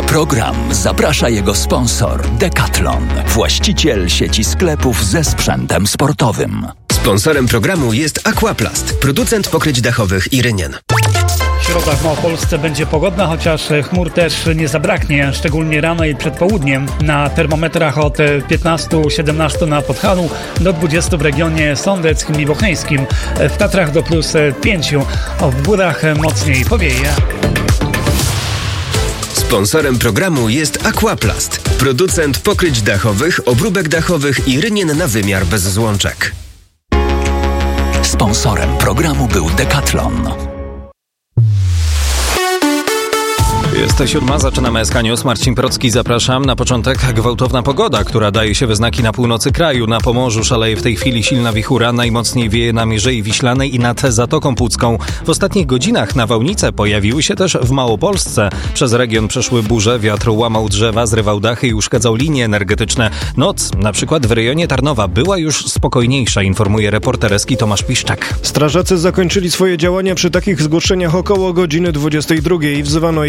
program zaprasza jego sponsor Decathlon, właściciel sieci sklepów ze sprzętem sportowym. Sponsorem programu jest Aquaplast, producent pokryć dachowych i rynien. Środa w Małopolsce będzie pogodna, chociaż chmur też nie zabraknie, szczególnie rano i przed południem. Na termometrach od 15-17 na Podhalu do 20 w regionie sądeckim i bocheńskim. W Tatrach do +5, a w górach mocniej powieje. Sponsorem programu jest Aquaplast, producent pokryć dachowych, obróbek dachowych i rynien na wymiar bez złączek. Sponsorem programu był Decathlon. Jest 7, zaczynamy SK News. Marcin Procki, zapraszam. Na początek gwałtowna pogoda, która daje się we znaki na północy kraju. Na Pomorzu szaleje w tej chwili silna wichura, najmocniej wieje na Mierzei Wiślanej i nad Zatoką Pucką. W ostatnich godzinach nawałnice pojawiły się też w Małopolsce. Przez region przeszły burze, wiatr łamał drzewa, zrywał dachy i uszkadzał linie energetyczne. Noc, na przykład w rejonie Tarnowa, była już spokojniejsza, informuje reporter SK Tomasz Piszczak. Strażacy zakończyli swoje działania przy takich zgłoszeniach około godziny 22. Wzywano